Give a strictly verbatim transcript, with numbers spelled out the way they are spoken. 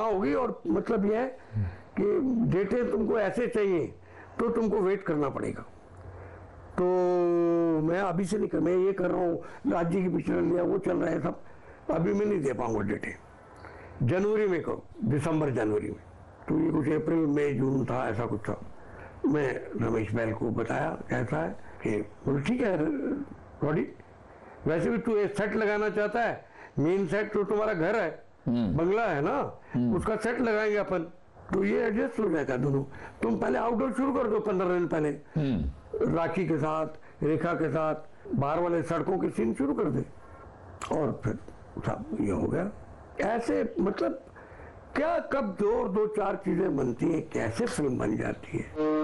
होगी और मतलब यह है कि डेटें तुमको ऐसे चाहिए तो तुमको वेट करना पड़ेगा। तो मैं अभी से नहीं कर, मैं ये कर रहा हूँ, राज्य की पिक्चर लिया, वो चल रहा है सब, अभी मैं नहीं दे पाऊंगा डेटें। जनवरी में करो, दिसंबर जनवरी में। तो ये कुछ अप्रैल मई जून था, ऐसा कुछ था। मैं रमेश बैल को बताया ऐसा है कि बोले ठीक है रॉडी, वैसे भी तू एक सेट लगाना चाहता है, मेन सेट तो तुम्हारा घर है, बंगला है ना, उसका सेट लगाएंगे अपन, तो ये एडजस्ट हो जाएगा दोनों। तुम पहले आउटडोर शुरू कर दो पंद्रह दिन पहले, राखी के साथ, रेखा के साथ, बाहर वाले सड़कों के सीन शुरू कर दे और फिर सब ये हो गया। ऐसे मतलब क्या कब दो और दो चार चीजें बनती हैं, कैसे फिल्म बन जाती है।